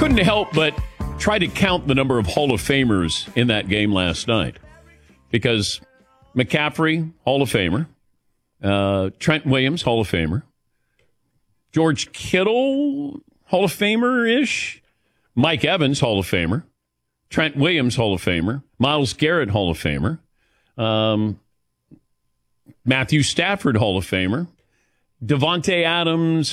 couldn't help but try to count the number of Hall of Famers in that game last night. Because McCaffrey, Hall of Famer. Trent Williams, Hall of Famer. George Kittle, Hall of Famer-ish. Mike Evans, Hall of Famer. Trent Williams, Hall of Famer. Myles Garrett, Hall of Famer. Matthew Stafford, Hall of Famer. Devontae Adams,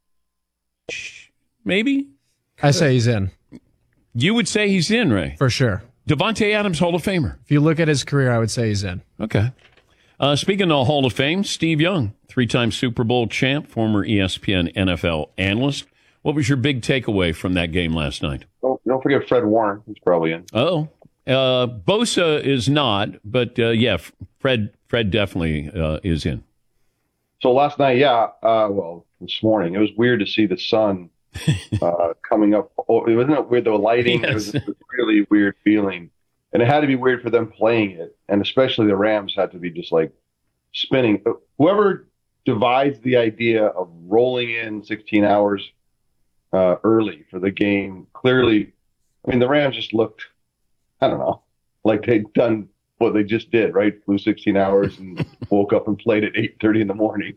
maybe? I say he's in. You would say he's in, Ray? For sure. Devontae Adams, Hall of Famer. If you look at his career, I would say he's in. Okay. Speaking of Hall of Fame, Steve Young, 3-time Super Bowl champ, former ESPN NFL analyst. What was your big takeaway from that game last night? Oh, don't forget Fred Warner. He's probably in. Oh, Bosa is not, but yeah, Fred definitely is in. So last night, this morning, it was weird to see the sun coming up. Wasn't it weird, the lighting? Yes. It was a really weird feeling. And it had to be weird for them playing it. And especially the Rams had to be just like spinning. Whoever devised the idea of rolling in 16 hours early for the game, clearly, I mean, the Rams just looked, I don't know, like they'd done what they just did, right? Flew 16 hours and woke up and played at 8:30 in the morning.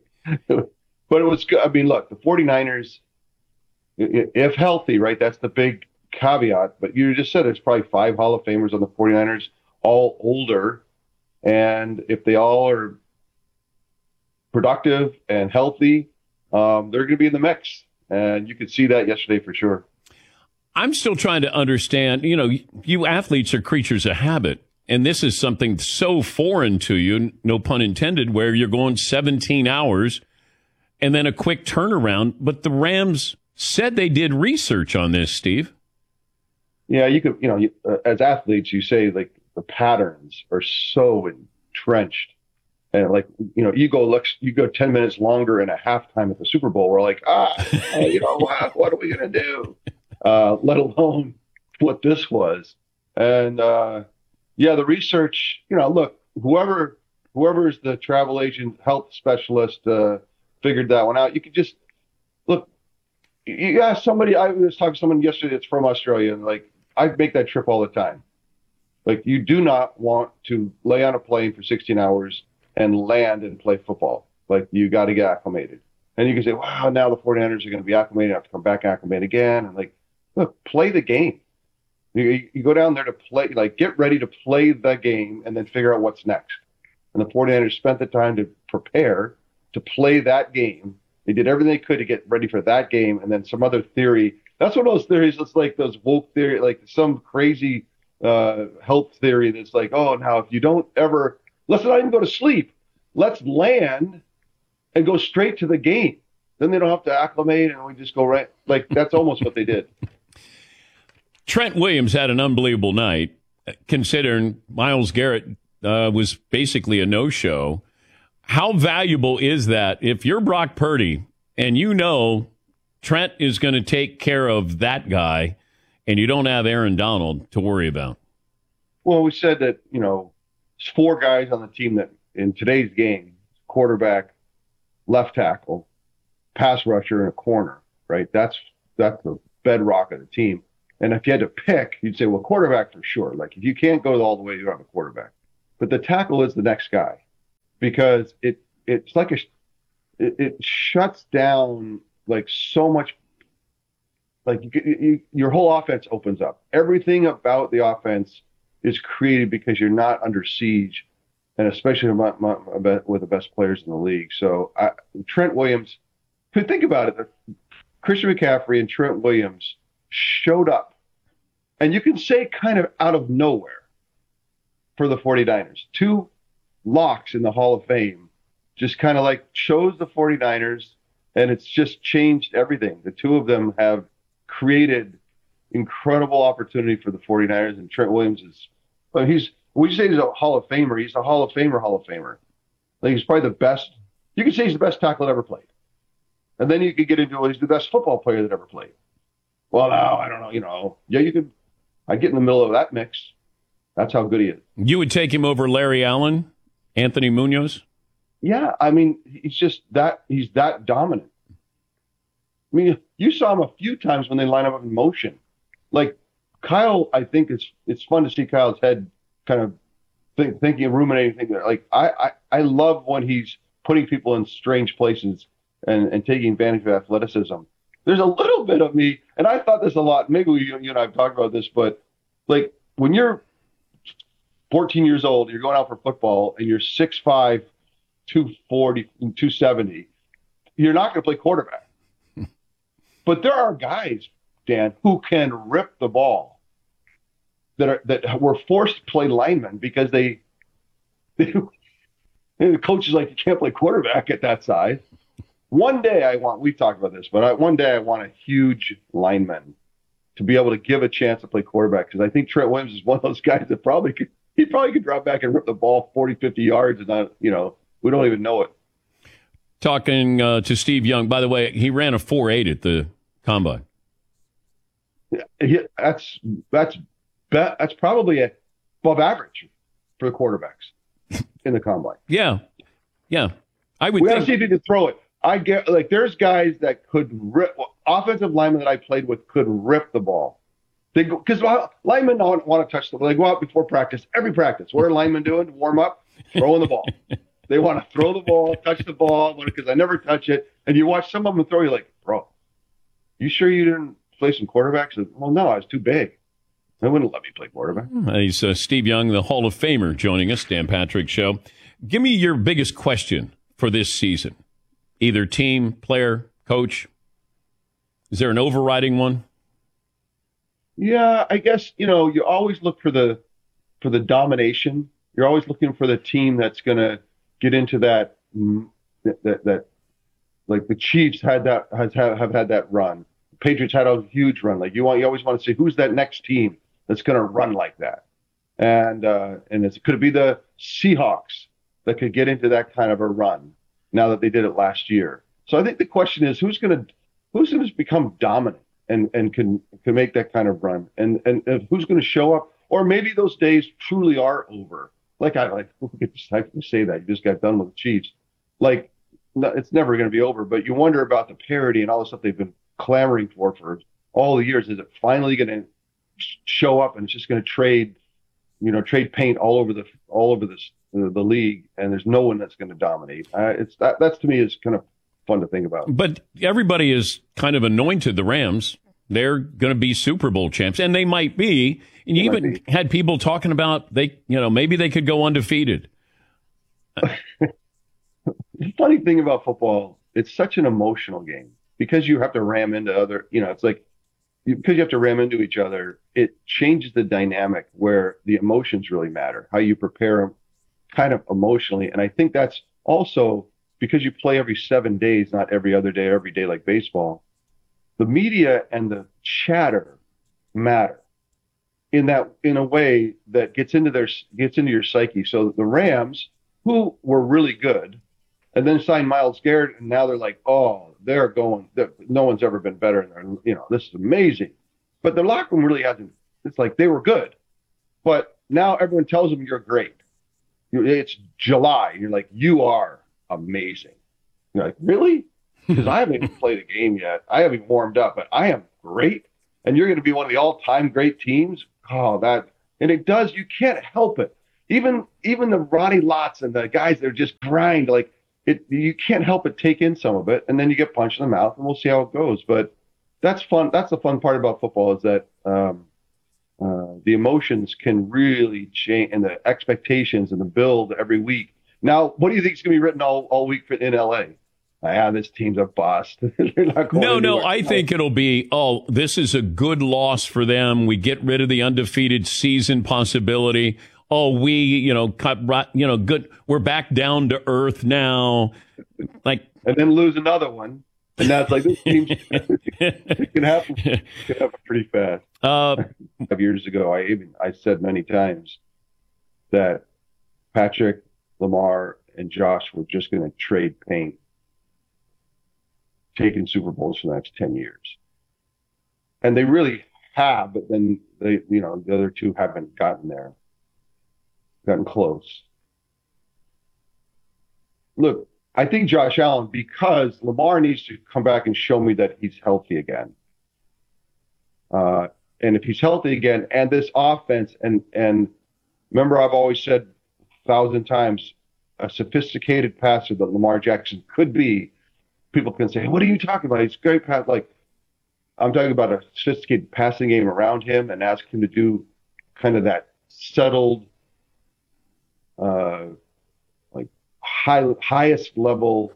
But it was good. I mean, look, the 49ers, if healthy, right, that's the big caveat. But you just said there's probably 5 Hall of Famers on the 49ers, all older. And if they all are productive and healthy, they're going to be in the mix. And you could see that yesterday for sure. I'm still trying to understand, you athletes are creatures of habit. And this is something so foreign to you, no pun intended, where you're going 17 hours and then a quick turnaround. But the Rams said they did research on this, Steve. Yeah, you could, as athletes, you say like the patterns are so entrenched. And like, you go 10 minutes longer in a halftime at the Super Bowl. We're like, what are we going to do? Let alone what this was. And, the research, look, whoever's the travel agent, health specialist, figured that one out. You could just look, you ask somebody, I was talking to someone yesterday that's from Australia, and like, I make that trip all the time. Like, you do not want to lay on a plane for 16 hours and land and play football. Like, you got to get acclimated. And you can say, wow, now the 49ers are going to be acclimated, I have to come back acclimate again. And like, look, play the game. You go down there to play, like, get ready to play the game and then figure out what's next. And the 49ers spent the time to prepare to play that game. They did everything they could to get ready for that game. And then some other theory. That's one of those theories that's like those woke theory, like some crazy health theory that's like, oh, now if you don't ever, let's not even go to sleep. Let's land and go straight to the game. Then they don't have to acclimate and we just go right. Like, that's almost what they did. Trent Williams had an unbelievable night, considering Myles Garrett was basically a no-show. How valuable is that if you're Brock Purdy and Trent is going to take care of that guy and you don't have Aaron Donald to worry about? Well, we said that, there's 4 guys on the team that in today's game, quarterback, left tackle, pass rusher, and a corner, right? That's the bedrock of the team. And if you had to pick, you'd say, well, quarterback for sure. Like, if you can't go all the way, you don't have a quarterback. But the tackle is the next guy because it's like it shuts down like so much. Like your whole offense opens up. Everything about the offense is created because you're not under siege, and especially with the best players in the league. So Trent Williams, if you think about it, Christian McCaffrey and Trent Williams showed up. And you can say kind of out of nowhere for the 49ers. 2 locks in the Hall of Fame just kind of like chose the 49ers, and it's just changed everything. The 2 of them have created incredible opportunity for the 49ers, and Trent Williams we say he's a Hall of Famer. He's a Hall of Famer. Like, he's probably the best. You can say he's the best tackle that ever played. And then you could get into, he's the best football player that ever played. Well, now, I don't know, yeah, you could. I get in the middle of that mix. That's how good he is. You would take him over Larry Allen, Anthony Munoz? Yeah, I mean, he's that dominant. I mean, you saw him a few times when they line up in motion. Like Kyle, I think it's fun to see Kyle's head kind of thinking, ruminating, thinking. Like I love when he's putting people in strange places and taking advantage of athleticism. There's a little bit of me, and I thought this a lot. Maybe you and I have talked about this, but like when you're 14 years old, you're going out for football, and you're 6'5", 240, 270. You're not going to play quarterback. But there are guys, Dan, who can rip the ball that were forced to play linemen because the coach is like, you can't play quarterback at that size. One day we've talked about this, but one day I want a huge lineman to be able to give a chance to play quarterback, because I think Trent Williams is one of those guys that he probably could drop back and rip the ball 40, 50 yards and not, we don't even know it. Talking to Steve Young, by the way, he ran a 4.8 at the combine. Yeah, that's probably above average for the quarterbacks in the combine. Yeah. I would. We got to see if he can throw it. I get there's guys that could rip. Offensive linemen that I played with could rip the ball. They go, because linemen don't want to touch the ball. They go out before practice. Every practice, what are linemen doing? Warm up, throwing the ball. They want to throw the ball, touch the ball, because I never touch it. And you watch some of them throw, you're like, bro, you sure you didn't play some quarterbacks? Well, no, I was too big. They wouldn't let me play quarterback. He's Steve Young, the Hall of Famer, joining us, Dan Patrick Show. Give me your biggest question for this season. Either team, player, coach. Is there an overriding one? Yeah, I guess, you always look for the domination. You're always looking for the team that's going to get into that like the Chiefs have had that run. The Patriots had a huge run. Like you always want to see who's that next team that's going to run like that. And could it be the Seahawks that could get into that kind of a run now that they did it last year? So I think the question is who's going to become dominant and can make that kind of run, and who's going to show up, or maybe those days truly are over. I can say that you just got done with the Chiefs. Like, no, it's never going to be over, but you wonder about the parity and all the stuff they've been clamoring for all the years. Is it finally going to show up, and it's just going to trade paint all over the league, and there's no one that's going to dominate. That's to me is kind of fun to think about. But everybody is kind of anointed the Rams. They're going to be Super Bowl champs, and they might be. And you even had people talking about maybe they could go undefeated. The funny thing about football, it's such an emotional game because you have to ram into other. It's like because you have to ram into each other. It changes the dynamic where the emotions really matter. How you prepare them, kind of emotionally, and I think that's also because you play every 7 days, not every other day, every day like baseball. The media and the chatter matter in a way that gets into your psyche. So the Rams, who were really good, and then signed Myles Garrett, and now they're like, oh, no one's ever been better. This is amazing. But the locker room really hasn't. It's like they were good, but now everyone tells them you're great. It's July. You're like, you are amazing. You're like, really? Because I haven't even played a game yet. I haven't even warmed up, but I am great. And you're going to be one of the all-time great teams. And it does. You can't help it. Even the Ronnie Lotts and the guys that are just grind, like it. You can't help but take in some of it, and then you get punched in the mouth, and we'll see how it goes. But that's fun. That's the fun part about football is that the emotions can really change, and the expectations and the build every week. Now, what do you think is going to be written all week in LA? This team's a bust. No, I think it'll be, this is a good loss for them. We get rid of the undefeated season possibility. Good. We're back down to earth now. And then lose another one. And that's like, this team it can happen pretty fast. 5 years ago, I said many times that Patrick, Lamar, and Josh were just going to trade paint, taking Super Bowls for the next 10 years. And they really have, but then the other two haven't gotten close. Look, I think Josh Allen, because Lamar needs to come back and show me that he's healthy again. And if he's healthy again, and this offense, and remember, I've always said 1,000 times, a sophisticated passer that Lamar Jackson could be. People can say, "What are you talking about? He's great pass." Like, I'm talking about a sophisticated passing game around him, and ask him to do kind of that settled, like highest level,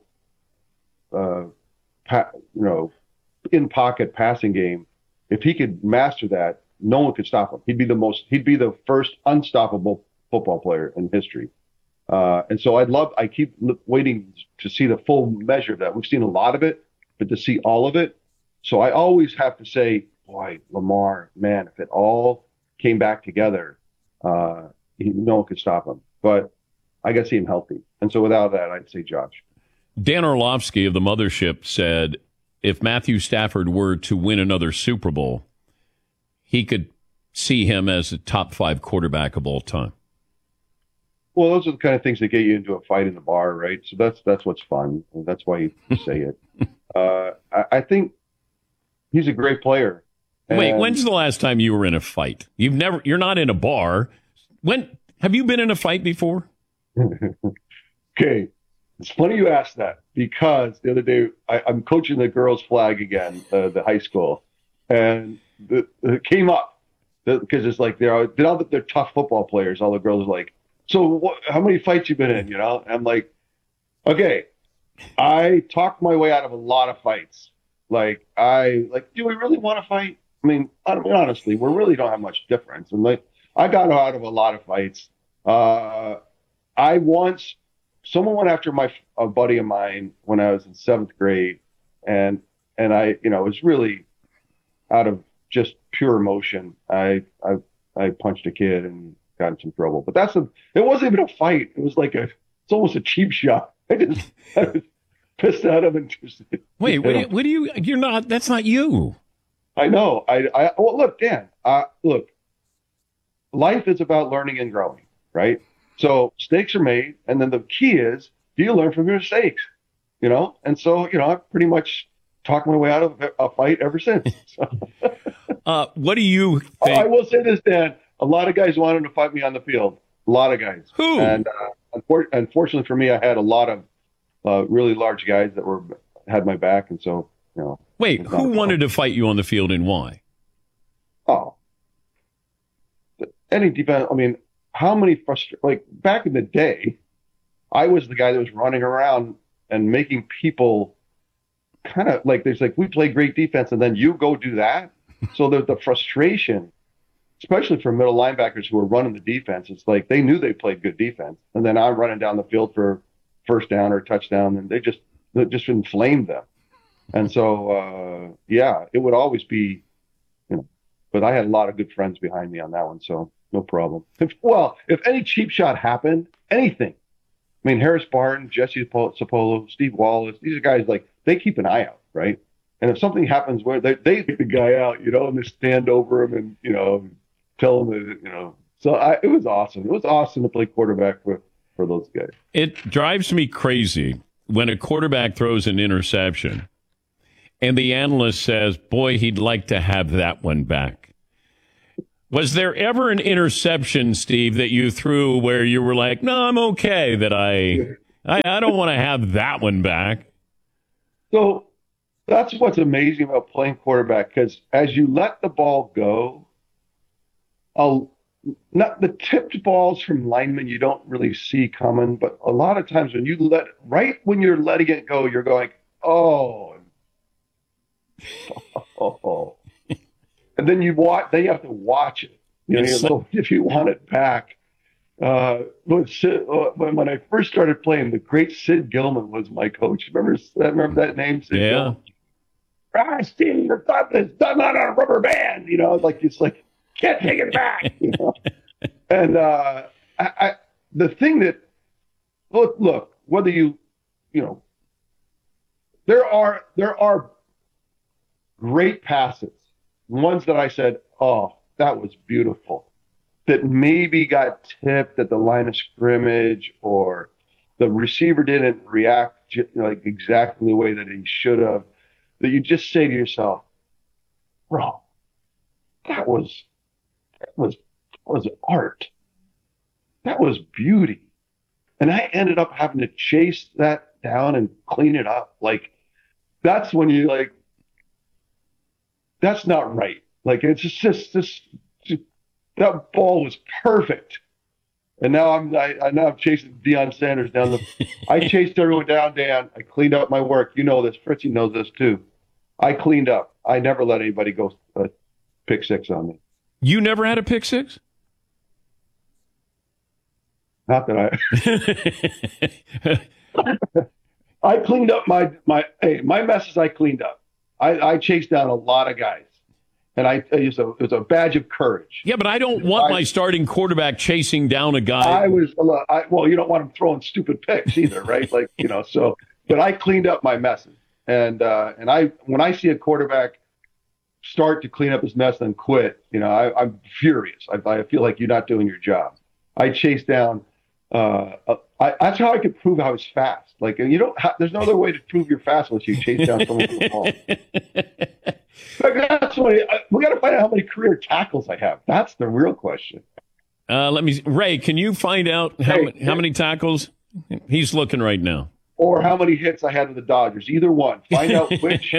in pocket passing game. If he could master that, no one could stop him. He'd be the first unstoppable football player in history. And so I keep waiting to see the full measure of that. We've seen a lot of it, but to see all of it. So I always have to say, boy, Lamar, man, if it all came back together, no one could stop him. But I got to see him healthy. And so without that, I'd say Josh. Dan Orlovsky of the Mothership said if Matthew Stafford were to win another Super Bowl, he could see him as a top 5 quarterback of all time. Well, those are the kind of things that get you into a fight in the bar, right? So that's what's fun. And that's why you say it. I think he's a great player. Wait, when's the last time you were in a fight? You're not in a bar. When have you been in a fight before? Okay. It's funny you asked that because the other day I'm coaching the girls' flag again, the high school, and it came up because it's like they're tough football players. All the girls are like, "So how many fights you been in?" You know, and I'm like, "Okay, I talked my way out of a lot of fights. Do we really want to fight? I mean, honestly, we really don't have much difference. And I got out of a lot of fights. Someone went after a buddy of mine when I was in 7th grade, and I, was really out of just pure emotion. I punched a kid and got in some trouble. But it wasn't even a fight. It was it's almost a cheap shot. I was pissed at him and just. Wait, what do you? You're not. That's not you. I know. Well, look, Dan. Look, life is about learning and growing, right? So mistakes are made, and then the key is, do you learn from your mistakes? And so, I've pretty much talked my way out of a fight ever since. What do you think? I will say this, Dan. A lot of guys wanted to fight me on the field. A lot of guys. Who? And unfortunately for me, I had a lot of really large guys that had my back, and so, Wait, who wanted to fight you on the field and why? Oh, any defense. I mean, how many back in the day, I was the guy that was running around and making people kind of we play great defense and then you go do that. So the frustration, especially for middle linebackers who were running the defense, it's like they knew they played good defense. And then I'm running down the field for first down or touchdown and it just inflamed them. And so, it would always be, but I had a lot of good friends behind me on that one. So no problem. If any cheap shot happened, anything. I mean, Harris Barton, Jesse Sapolo, Steve Wallace, these are guys they keep an eye out, right? And if something happens where they get the guy out, and they stand over him and, tell him that, so it was awesome. It was awesome to play quarterback for those guys. It drives me crazy when a quarterback throws an interception and the analyst says, boy, he'd like to have that one back. Was there ever an interception, Steve, that you threw where you were like, no, I'm okay that I don't want to have that one back? So that's what's amazing about playing quarterback, because as you let the ball go, not the tipped balls from linemen you don't really see coming, but a lot of times when you're letting it go, you're going, oh. And then you have to watch it. If you want it back. When I first started playing, the great Sid Gilman was my coach. Remember that name? Sid Gilman? Steve, your thumb is done on a rubber band. Can't take it back. And the thing that look, whether there are great passes. Ones that I said, oh, that was beautiful, that maybe got tipped at the line of scrimmage or the receiver didn't react like exactly the way that he should have, that you just say to yourself, bro, that was art. That was beauty. And I ended up having to chase that down and clean it up. Like, that's when you like, that's not right. Like, it's just that ball was perfect. And now I'm chasing Deion Sanders down the. I chased everyone down, Dan. I cleaned up my work. You know this. Fritzy knows this too. I cleaned up. I never let anybody go pick six on me. You never had a pick six? Not that I cleaned up my messes. I cleaned up. I chased down a lot of guys, and it was a badge of courage. Yeah, but I don't want my starting quarterback chasing down a guy. Well, you don't want him throwing stupid picks either, right? Like, so. But I cleaned up my messes, and when I see a quarterback start to clean up his mess and quit, I'm furious. I feel like you're not doing your job. I chase down. That's how I could prove I was fast. Like, there's no other way to prove you're fast unless you chase down someone with the ball. We got to find out how many career tackles I have. That's the real question. Ray, can you find out how many tackles? He's looking right now. Or how many hits I had with the Dodgers. Either one. Find out which.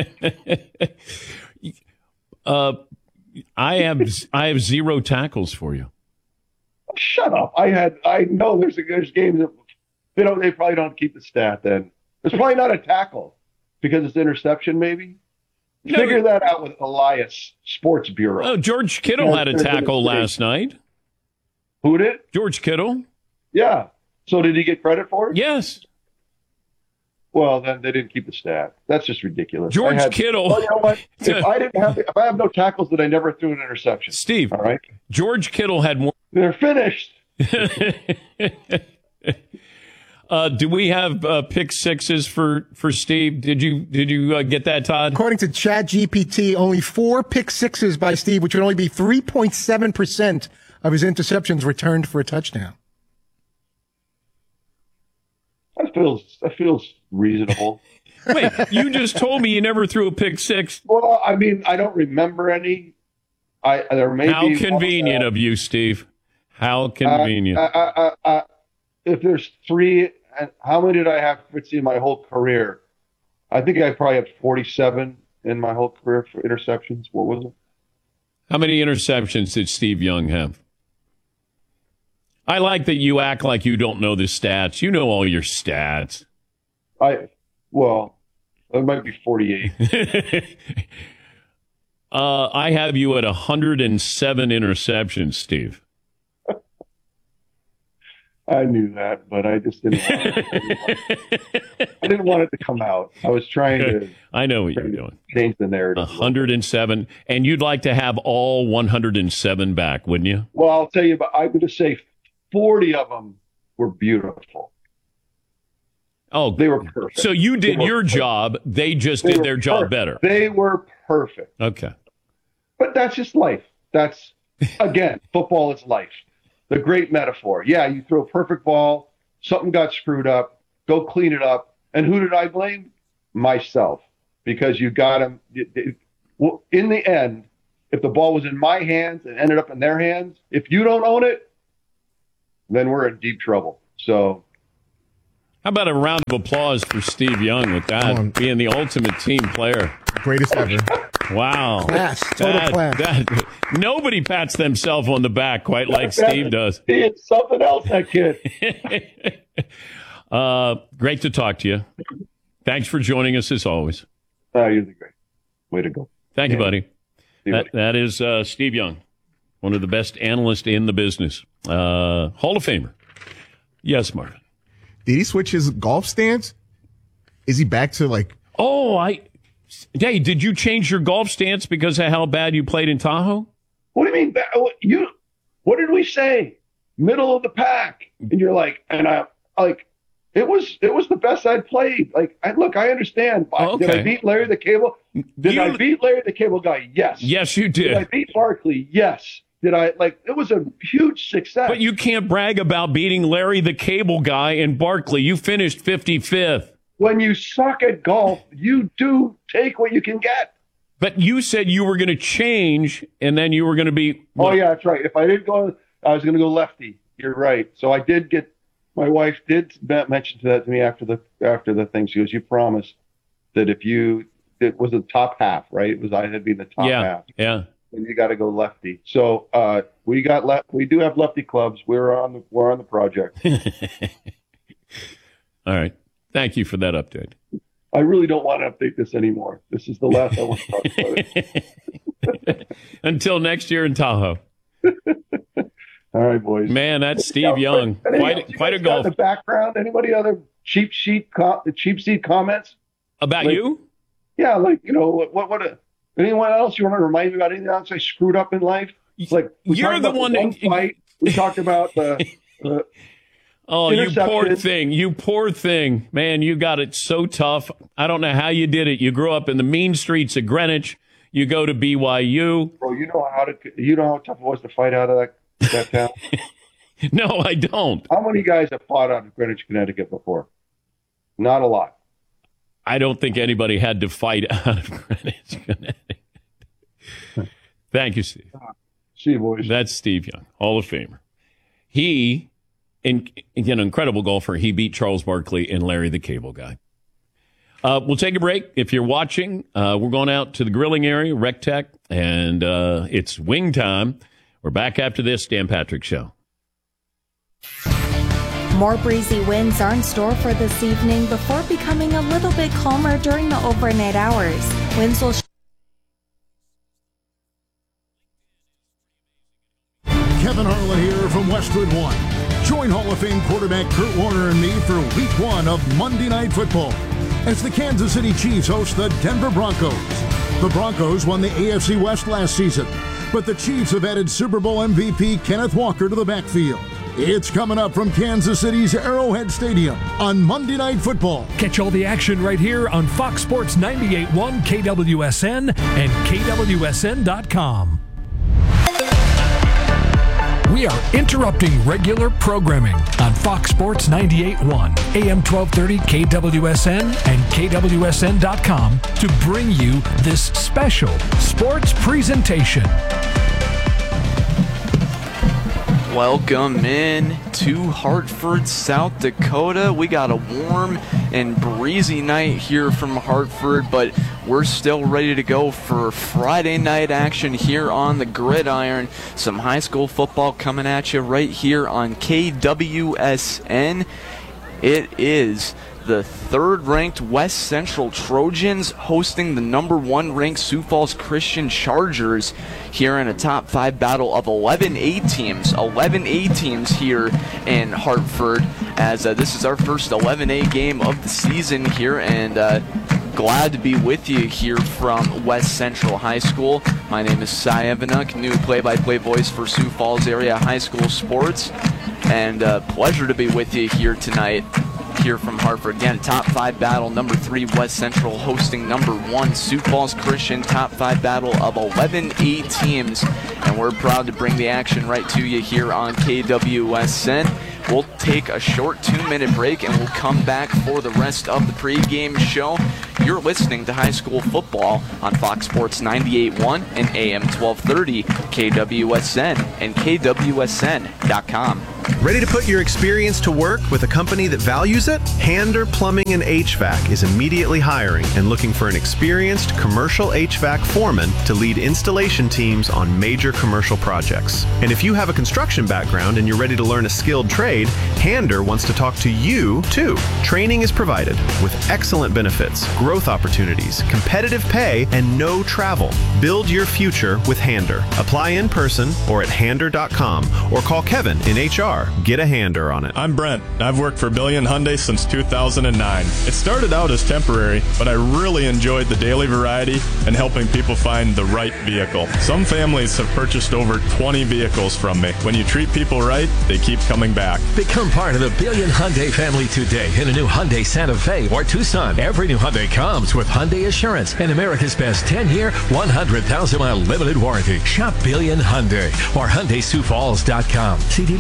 I have 0 tackles for you. Shut up. I know there's games that they probably don't keep the stat then. It's probably not a tackle because it's interception maybe. Figure that out with Elias Sports Bureau. Oh, George Kittle had a tackle last night. Who did? George Kittle. Yeah. So did he get credit for it? Yes. Well, then they didn't keep the stat. That's just ridiculous. George Kittle. Well, you know what? If I have no tackles, then I never threw an interception. Steve. All right. George Kittle had more. They're finished. Do we have pick sixes for Steve? Did you get that, Todd? According to ChatGPT, only 4 pick sixes by Steve, which would only be 3.7% of his interceptions returned for a touchdown. That feels reasonable. Wait, you just told me you never threw a pick six. Well, I mean, I don't remember any. There may How be convenient of you, Steve. How convenient. If there's 3, how many did I have, Fritzy, in my whole career? I think I probably had 47 in my whole career for interceptions. What was it? How many interceptions did Steve Young have? I like that you act like you don't know the stats. You know all your stats. It might be 48. I have you at 107 interceptions, Steve. I knew that, but I just didn't want it. I didn't want it to come out. I was trying to. I know what you're doing. Change the narrative. 107, and you'd like to have all 107 back, wouldn't you? Well, I'll tell you, but I'm going to say 40 of them were beautiful. Oh, they were perfect. So you did your job. They just did their job better. They were perfect. Okay. But that's just life. That's, again, football is life. The great metaphor. Yeah, you throw a perfect ball, something got screwed up, go clean it up. And who did I blame? Myself. Because you got him. Well, in the end, if the ball was in my hands and ended up in their hands, if you don't own it, then we're in deep trouble. So, how about a round of applause for Steve Young with that, being the ultimate team player. Greatest ever. Wow. Class. Total class. Nobody pats themselves on the back quite like Steve does. It's something else, that kid. Great to talk to you. Thanks for joining us as always. You're the great. Way to go. Thank you, buddy. That is Steve Young, one of the best analysts in the business. Hall of Famer. Yes, Marvin. Did he switch his golf stance? Is he back to like... Hey, did you change your golf stance because of how bad you played in Tahoe? What do you mean? What did we say? Middle of the pack. And you're like, it was the best I'd played. Like, I understand. Okay. Did I beat Larry the Cable? I beat Larry the Cable Guy? Yes. Yes, you did. Did I beat Barkley? Yes. It was a huge success. But you can't brag about beating Larry the Cable Guy and Barkley. You finished 55th. when you suck at golf, you do take what you can get. But you said you were going to change, and then you were going to be. Oh yeah, that's right. If I didn't go, I was going to go lefty. You're right. So I did get. My wife did mention that to me after the thing. She goes, "You promised that if it was the top half, right? It was I had been the top half. Yeah. And you got to go lefty. So we do have lefty clubs. We're on the project. All right. Thank you for that update. I really don't want to update this anymore. This is the last I want to talk about it. Until next year in Tahoe. All right, boys. Man, that's Steve Young. Quite a golf. The background. Anybody other cheap seat comments about you? Yeah, like what? Anyone else you want to remind me about anything else I screwed up in life? Like you're the one that fight. We talked about the oh, you poor thing. Man, you got it so tough. I don't know how you did it. You grew up in the mean streets of Greenwich. You go to BYU. Bro, you know how tough it was to fight out of that town? No, I don't. How many guys have fought out of Greenwich, Connecticut before? Not a lot. I don't think anybody had to fight out of Greenwich, Connecticut. Thank you, Steve. See you, boys. That's Steve Young, Hall of Famer. He, again, incredible golfer. He beat Charles Barkley and Larry the Cable Guy. We'll take a break. If you're watching, we're going out to the grilling area, Rec Tech, and it's wing time. We're back after this Dan Patrick Show. More breezy winds are in store for this evening before becoming a little bit calmer during the overnight hours. Winds will Kevin Harlan here from Westwood One. Join Hall of Fame quarterback Kurt Warner and me for Week 1 of Monday Night Football as the Kansas City Chiefs host the Denver Broncos. The Broncos won the AFC West last season, but the Chiefs have added Super Bowl MVP Kenneth Walker to the backfield. It's coming up from Kansas City's Arrowhead Stadium on Monday Night Football. Catch all the action right here on Fox Sports 98.1 KWSN and KWSN.com. We are interrupting regular programming on Fox Sports 98.1, AM 1230 KWSN and KWSN.com to bring you this special sports presentation. Welcome in to Hartford, South Dakota. We got a warm and breezy night here from Hartford, but we're still ready to go for Friday night action here on the gridiron. Some high school football coming at you right here on KWSN. It is the third-ranked West Central Trojans hosting the number 1 ranked Sioux Falls Christian Chargers here in a top 5 battle of 11 A teams. 11 A teams here in Hartford, as this is our first 11A game of the season here, and glad to be with you here from West Central High School. My name is Cy Evanuk, new play-by-play voice for Sioux Falls area high school sports, and pleasure to be with you here tonight. Here from Hartford. Again, top 5 battle, number 3 West Central hosting number 1 Sioux Falls Christian, top 5 battle of 11 A teams, and we're proud to bring the action right to you here on KWSN. We'll take a short 2-minute break and we'll come back for the rest of the pregame show. You're listening to high school football on Fox Sports 98.1 and AM 1230, KWSN and KWSN.com. Ready to put your experience to work with a company that values it? Hander Plumbing and HVAC is immediately hiring and looking for an experienced commercial HVAC foreman to lead installation teams on major commercial projects. And if you have a construction background and you're ready to learn a skilled trade, Hander wants to talk to you too. Training is provided with excellent benefits, growth opportunities, competitive pay, and no travel. Build your future with Hander. Apply in person or at hander.com or call Kevin in HR. Get a Hander on it. I'm Brent. I've worked for Billion Hyundai since 2009. It started out as temporary, but I really enjoyed the daily variety and helping people find the right vehicle. Some families have purchased over 20 vehicles from me. When you treat people right, they keep coming back. Become part of the Billion Hyundai family today in a new Hyundai Santa Fe or Tucson. Every new Hyundai comes with Hyundai Assurance and America's best 10-year, 100,000-mile limited warranty. Shop Billion Hyundai or HyundaiSiouxFalls.com. See dealer for limited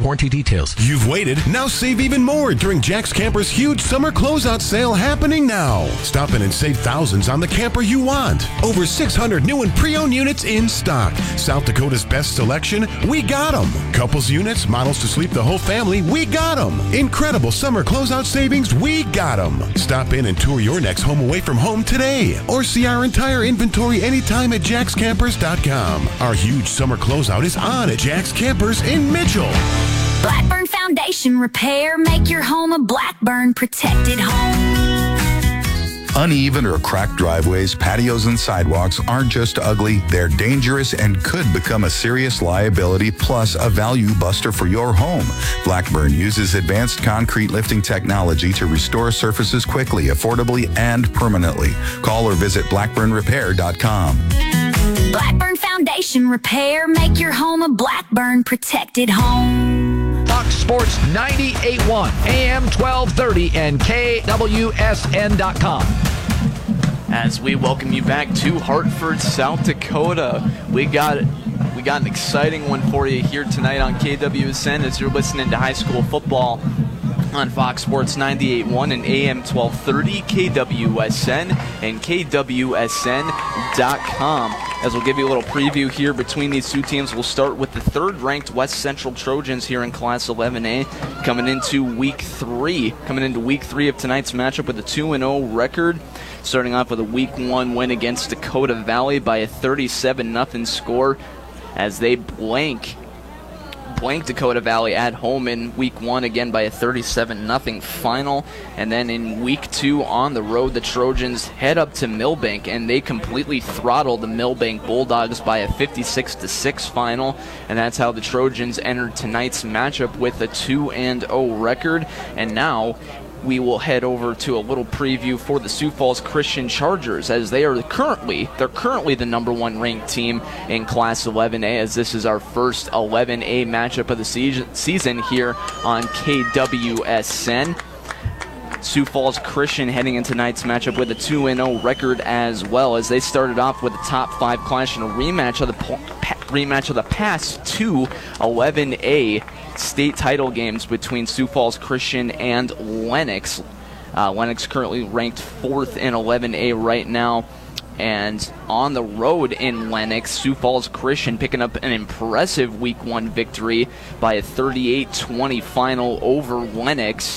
warranty details. You've waited. Now save even more during Jack's Camper's huge summer closeout sale happening now. Stop in and save thousands on the camper you want. Over 600 new and pre-owned units in stock. South Dakota's best selection, we got them. Couples units, models to sleep the whole family, we got them. Incredible summer closeout savings, we got them. Stop in and tour your next home away from home today. Or see our entire inventory anytime at jackscampers.com. Our huge summer closeout is on at Jack's Campers in Mitchell. Blackburn Foundation Repair. Make your home a Blackburn protected home. Uneven or cracked driveways, patios, and sidewalks aren't just ugly, they're dangerous and could become a serious liability plus a value buster for your home. Blackburn uses advanced concrete lifting technology to restore surfaces quickly, affordably, and permanently. Call or visit blackburnrepair.com. Blackburn Foundation Repair. Make your home a Blackburn protected home. Fox Sports 98.1, AM 1230, and KWSN.com. As we welcome you back to Hartford, South Dakota, we got an exciting one for you here tonight on KWSN as you're listening to high school football on Fox Sports 98.1 and AM 1230, KWSN, and KWSN.com. As we'll give you a little preview here between these two teams, we'll start with the third-ranked West Central Trojans here in Class 11A, coming into Week 3 of tonight's matchup with a 2-0 record, starting off with a Week 1 win against Dakota Valley by a 37-0 score as they blanked Dakota Valley at home in Week 1 again by a 37-0 final. And then in Week 2 on the road, the Trojans head up to Millbank and they completely throttle the Millbank Bulldogs by a 56-6 final. And that's how the Trojans entered tonight's matchup with a 2-0 record. And now we will head over to a little preview for the Sioux Falls Christian Chargers, as they're currently the number 1 ranked team in Class 11A, as this is our first 11A matchup of the season here on KWSN. Sioux Falls Christian heading into tonight's matchup with a 2-0 record as well, as they started off with a top 5 clash in a rematch of the past 2 11A state title games between Sioux Falls Christian and Lennox. Lennox currently ranked 4th in 11A right now. And on the road in Lennox, Sioux Falls Christian picking up an impressive Week 1 victory by a 38-20 final over Lennox.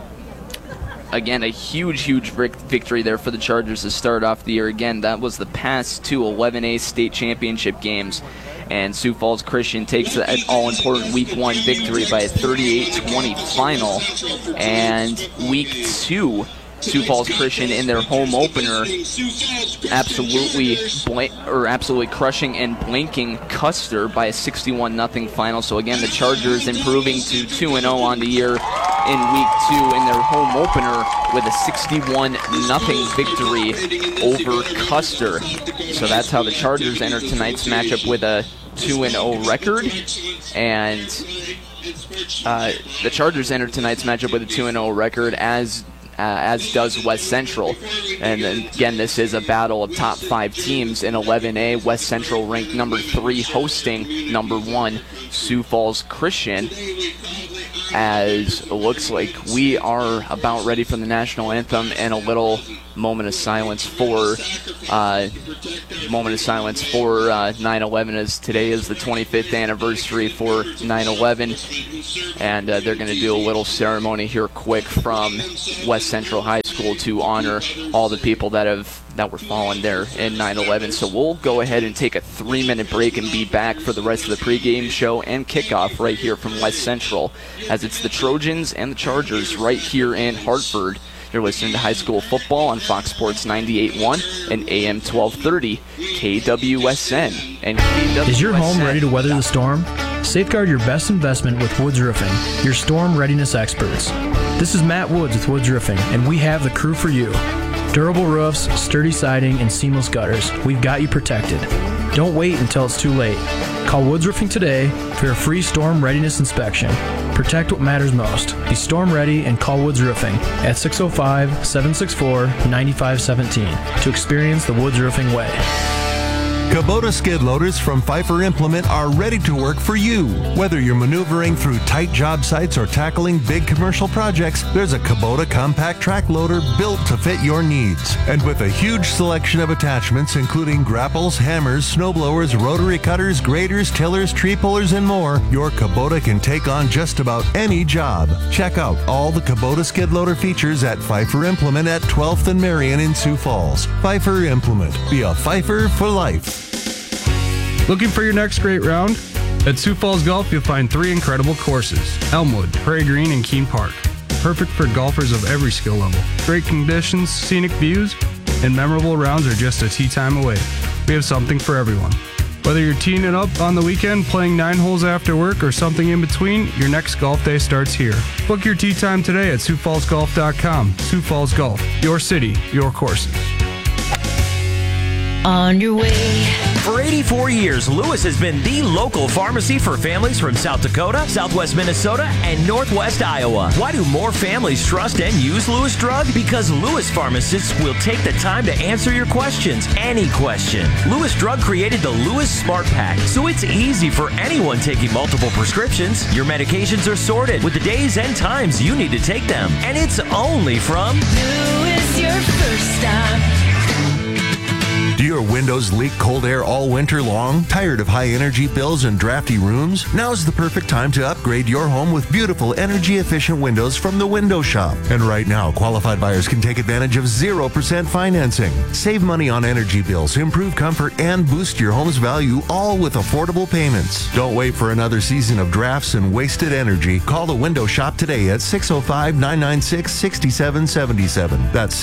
Again, a huge victory there for the Chargers to start off the year. Again, that was the past 2 11A state championship games. And Sioux Falls Christian takes an all-important Week 1 victory by a 38-20 final. And Week 2, Sioux Falls Christian in their home opener absolutely crushing and blanking Custer by a 61-0 final. So again, the Chargers improving to 2-0 on the year in Week 2 in their home opener with a 61-0 victory over Custer. So that's how the Chargers enter tonight's matchup with a 2-0 record. And the Chargers enter tonight's matchup with a 2-0 record, as does West Central. And again, this is a battle of top 5 teams in 11A. West Central ranked number 3, hosting number 1 Sioux Falls Christian. As it looks like we are about ready for the national anthem, and a little moment of silence for 9/11, as today is the 25th anniversary for 9/11, and they're going to do a little ceremony here quick from West Central High School to honor all the people that were fallen there in 9/11. So we'll go ahead and take a 3-minute break and be back for the rest of the pregame show and kickoff right here from West Central, as it's the Trojans and the Chargers right here in Hartford. You're listening to high school football on Fox Sports 98.1 and AM 1230, KWSN and KWSN. Is your home ready to weather the storm? Safeguard your best investment with Woods Roofing, your storm readiness experts. This is Matt Woods with Woods Roofing, and we have the crew for you. Durable roofs, sturdy siding, and seamless gutters. We've got you protected. Don't wait until it's too late. Call Woods Roofing today for your free storm readiness inspection. Protect what matters most. Be storm ready and call Woods Roofing at 605-764-9517 to experience the Woods Roofing way. Kubota skid loaders from Pfeiffer Implement are ready to work for you. Whether you're maneuvering through tight job sites or tackling big commercial projects, there's a Kubota compact track loader built to fit your needs. And with a huge selection of attachments, including grapples, hammers, snowblowers, rotary cutters, graders, tillers, tree pullers, and more, your Kubota can take on just about any job. Check out all the Kubota skid loader features at Pfeiffer Implement at 12th and Marion in Sioux Falls. Pfeiffer Implement. Be a Pfeiffer for life. Looking for your next great round? At Sioux Falls Golf, you'll find 3 incredible courses: Elmwood, Prairie Green, and Keene Park. Perfect for golfers of every skill level. Great conditions, scenic views, and memorable rounds are just a tee time away. We have something for everyone. Whether you're teeing it up on the weekend, playing 9 holes after work, or something in between, your next golf day starts here. Book your tee time today at SiouxFallsGolf.com. Sioux Falls Golf, your city, your courses. On your way. For 84 years, Lewis has been the local pharmacy for families from South Dakota, Southwest Minnesota, and Northwest Iowa. Why do more families trust and use Lewis Drug? Because Lewis pharmacists will take the time to answer your questions, any question. Lewis Drug created the Lewis Smart Pack, so it's easy for anyone taking multiple prescriptions. Your medications are sorted with the days and times you need to take them, and it's only from Lewis, your first stop. Do your windows leak cold air all winter long? Tired of high energy bills and drafty rooms? Now's the perfect time to upgrade your home with beautiful energy efficient windows from the Window Shop. And right now, qualified buyers can take advantage of 0% financing. Save money on energy bills, improve comfort, and boost your home's value, all with affordable payments. Don't wait for another season of drafts and wasted energy. Call the Window Shop today at 605-996-6777. That's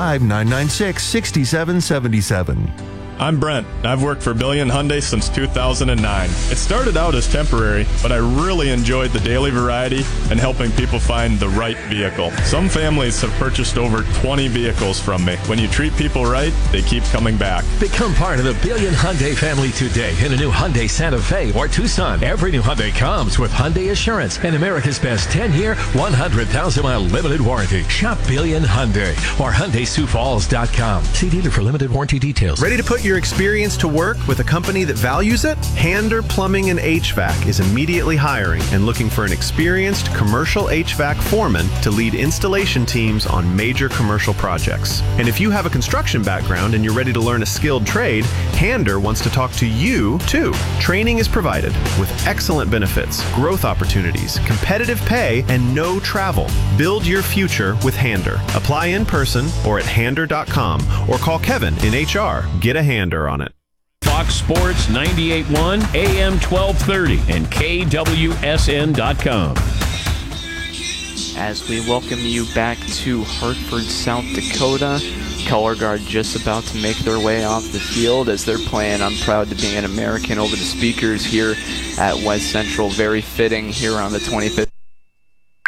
605-996-6777. I'm Brent. I've worked for Billion Hyundai since 2009. It started out as temporary, but I really enjoyed the daily variety and helping people find the right vehicle. Some families have purchased over 20 vehicles from me. When you treat people right, they keep coming back. Become part of the Billion Hyundai family today in a new Hyundai Santa Fe or Tucson. Every new Hyundai comes with Hyundai Assurance and America's best 10-year, 100,000-mile limited warranty. Shop Billion Hyundai or HyundaiSiouxFalls.com. See dealer for limited warranty details. Ready to put your experience to work with a company that values it? Hander Plumbing and HVAC is immediately hiring and looking for an experienced commercial HVAC foreman to lead installation teams on major commercial projects. And if you have a construction background and you're ready to learn a skilled trade, Hander wants to talk to you too. Training is provided with excellent benefits, growth opportunities, competitive pay, and no travel. Build your future with Hander. Apply in person or at hander.com or call Kevin in HR. Get a Hander on it. Fox Sports 98.1, AM 1230, and KWSN.com. As we welcome you back to Hartford, South Dakota, Color Guard just about to make their way off the field as they're playing I'm Proud to Be an American over the speakers here at West Central. Very fitting here on the 25th